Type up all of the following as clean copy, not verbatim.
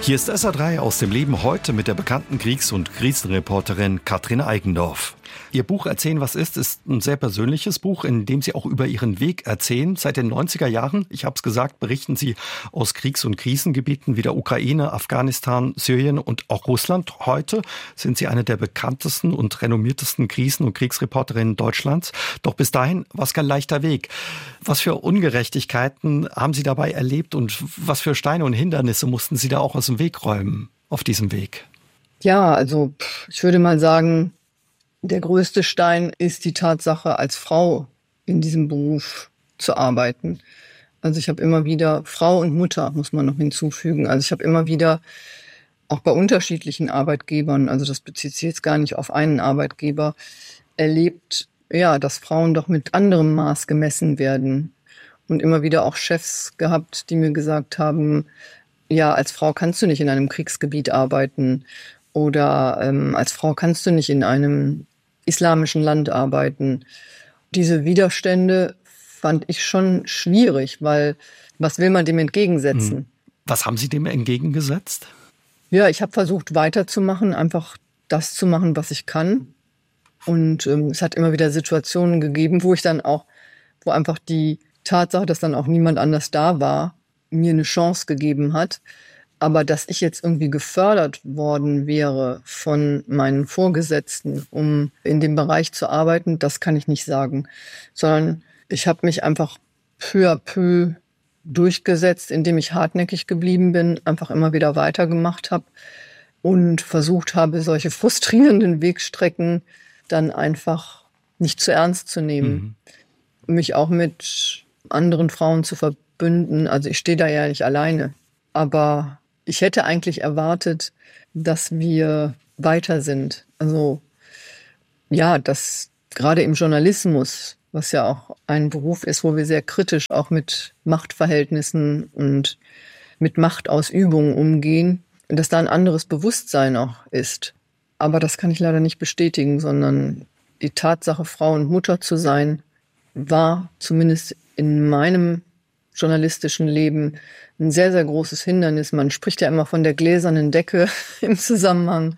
Hier ist SA3 aus dem Leben heute mit der bekannten Kriegs- und Krisenreporterin Katrin Eigendorf. Ihr Buch Erzählen, was ist ein sehr persönliches Buch, in dem Sie auch über Ihren Weg erzählen. Seit den 90er Jahren, ich habe es gesagt, berichten Sie aus Kriegs- und Krisengebieten wie der Ukraine, Afghanistan, Syrien und auch Russland. Heute sind Sie eine der bekanntesten und renommiertesten Krisen- und Kriegsreporterinnen Deutschlands. Doch bis dahin war es kein leichter Weg. Was für Ungerechtigkeiten haben Sie dabei erlebt und was für Steine und Hindernisse mussten Sie da auch aus dem Weg räumen auf diesem Weg? Ja, also ich würde mal sagen, der größte Stein ist die Tatsache, als Frau in diesem Beruf zu arbeiten. Also ich habe immer wieder, Frau und Mutter muss man noch hinzufügen, also ich habe immer wieder auch bei unterschiedlichen Arbeitgebern, also das bezieht sich jetzt gar nicht auf einen Arbeitgeber, erlebt, ja, dass Frauen doch mit anderem Maß gemessen werden. Und immer wieder auch Chefs gehabt, die mir gesagt haben, ja, als Frau kannst du nicht in einem Kriegsgebiet arbeiten oder als Frau kannst du nicht in einem islamischen Land arbeiten. Diese Widerstände fand ich schon schwierig, weil was will man dem entgegensetzen? Was haben Sie dem entgegengesetzt? Ja, ich habe versucht weiterzumachen, einfach das zu machen, was ich kann. Und es hat immer wieder Situationen gegeben, wo einfach die Tatsache, dass dann auch niemand anders da war, mir eine Chance gegeben hat. Aber dass ich jetzt irgendwie gefördert worden wäre von meinen Vorgesetzten, um in dem Bereich zu arbeiten, das kann ich nicht sagen. Sondern ich habe mich einfach peu à peu durchgesetzt, indem ich hartnäckig geblieben bin, einfach immer wieder weitergemacht habe und versucht habe, solche frustrierenden Wegstrecken dann einfach nicht zu ernst zu nehmen. Mich auch mit anderen Frauen zu verbünden. Also ich stehe da ja nicht alleine. Aber ich hätte eigentlich erwartet, dass wir weiter sind. Also ja, dass gerade im Journalismus, was ja auch ein Beruf ist, wo wir sehr kritisch auch mit Machtverhältnissen und mit Machtausübung umgehen, dass da ein anderes Bewusstsein auch ist. Aber das kann ich leider nicht bestätigen, sondern die Tatsache, Frau und Mutter zu sein, war zumindest in meinem journalistischen Leben ein sehr, sehr großes Hindernis. Man spricht ja immer von der gläsernen Decke im Zusammenhang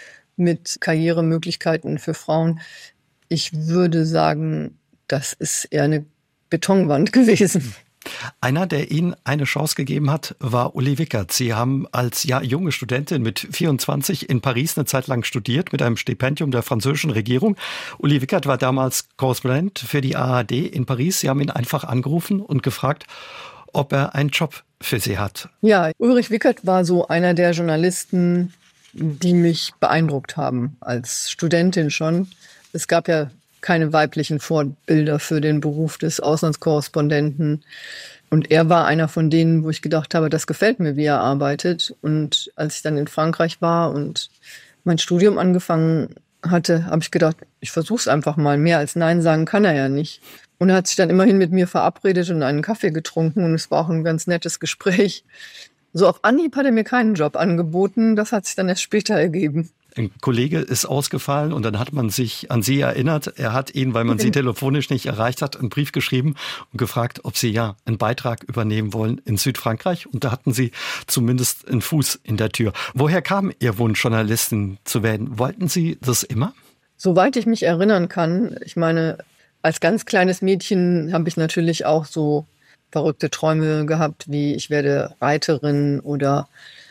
mit Karrieremöglichkeiten für Frauen. Ich würde sagen, das ist eher eine Betonwand gewesen. Einer, der Ihnen eine Chance gegeben hat, war Uli Wickert. Sie haben als junge Studentin mit 24 in Paris eine Zeit lang studiert mit einem Stipendium der französischen Regierung. Uli Wickert war damals Korrespondent für die ARD in Paris. Sie haben ihn einfach angerufen und gefragt, ob er einen Job für Sie hat. Ja, Ulrich Wickert war so einer der Journalisten, die mich beeindruckt haben, als Studentin schon. Es gab ja keine weiblichen Vorbilder für den Beruf des Auslandskorrespondenten. Und er war einer von denen, wo ich gedacht habe, das gefällt mir, wie er arbeitet. Und als ich dann in Frankreich war und mein Studium angefangen hatte, habe ich gedacht, ich versuche es einfach mal. Mehr als Nein sagen kann er ja nicht. Und er hat sich dann immerhin mit mir verabredet und einen Kaffee getrunken. Und es war auch ein ganz nettes Gespräch. So auf Anhieb hat er mir keinen Job angeboten. Das hat sich dann erst später ergeben. Ein Kollege ist ausgefallen und dann hat man sich an Sie erinnert. Er hat Ihnen, weil man Sie telefonisch nicht erreicht hat, einen Brief geschrieben und gefragt, ob Sie einen Beitrag übernehmen wollen in Südfrankreich. Und da hatten Sie zumindest einen Fuß in der Tür. Woher kam Ihr Wunsch, Journalistin zu werden? Wollten Sie das immer? Soweit ich mich erinnern kann, ich meine, als ganz kleines Mädchen habe ich natürlich auch so verrückte Träume gehabt, wie ich werde Reiterin oder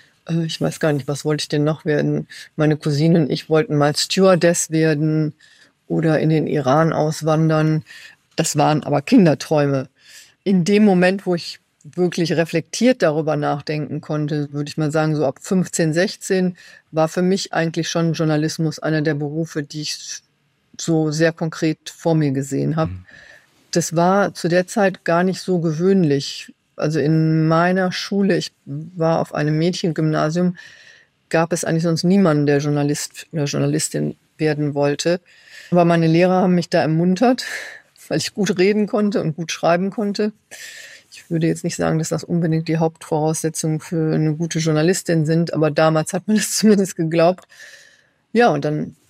ich weiß gar nicht, was wollte ich denn noch werden? Meine Cousine und ich wollten mal Stewardess werden oder in den Iran auswandern. Das waren aber Kinderträume. In dem Moment, wo ich wirklich reflektiert darüber nachdenken konnte, würde ich mal sagen, so ab 15, 16, war für mich eigentlich schon Journalismus einer der Berufe, die ich so sehr konkret vor mir gesehen habe. Das war zu der Zeit gar nicht so gewöhnlich. Also in meiner Schule, ich war auf einem Mädchengymnasium, gab es eigentlich sonst niemanden, der Journalist oder Journalistin werden wollte. Aber meine Lehrer haben mich da ermuntert, weil ich gut reden konnte und gut schreiben konnte. Ich würde jetzt nicht sagen, dass das unbedingt die Hauptvoraussetzungen für eine gute Journalistin sind, aber damals hat man es zumindest geglaubt. Ja, und dann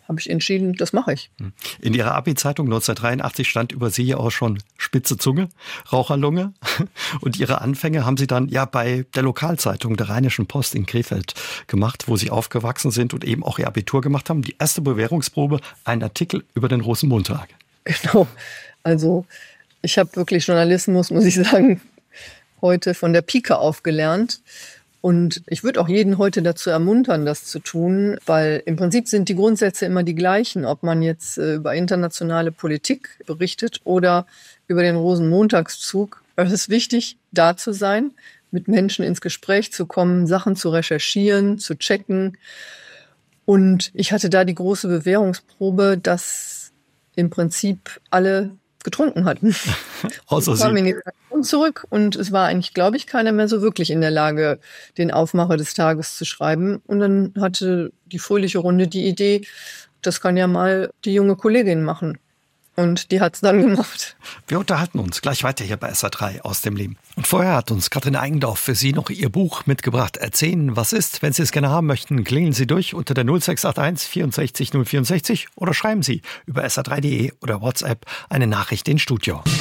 habe ich entschieden, das mache ich. In Ihrer Abi-Zeitung 1983 stand über Sie ja auch schon spitze Zunge, Raucherlunge. Und Ihre Anfänge haben Sie dann ja bei der Lokalzeitung der Rheinischen Post in Krefeld gemacht, wo Sie aufgewachsen sind und eben auch Ihr Abitur gemacht haben. Die erste Bewährungsprobe, ein Artikel über den Rosenmontag. Genau. Also ich habe wirklich Journalismus, muss ich sagen, heute von der Pike auf gelernt. Und ich würde auch jeden heute dazu ermuntern, das zu tun, weil im Prinzip sind die Grundsätze immer die gleichen, ob man jetzt über internationale Politik berichtet oder über den Rosenmontagszug. Es ist wichtig, da zu sein, mit Menschen ins Gespräch zu kommen, Sachen zu recherchieren, zu checken. Und ich hatte da die große Bewährungsprobe, dass im Prinzip alle getrunken hatten. Außer Sie. Ich kam in die Redaktion zurück und es war eigentlich, glaube ich, keiner mehr so wirklich in der Lage, den Aufmacher des Tages zu schreiben. Und dann hatte die fröhliche Runde die Idee, das kann ja mal die junge Kollegin machen. Und die hat es dann gemacht. Wir unterhalten uns gleich weiter hier bei SA3 aus dem Leben. Und vorher hat uns Katrin Eigendorf für Sie noch ihr Buch mitgebracht. Erzählen, was ist. Wenn Sie es gerne haben möchten, klingeln Sie durch unter der 0681 64 064 oder schreiben Sie über sa3.de oder WhatsApp eine Nachricht ins Studio.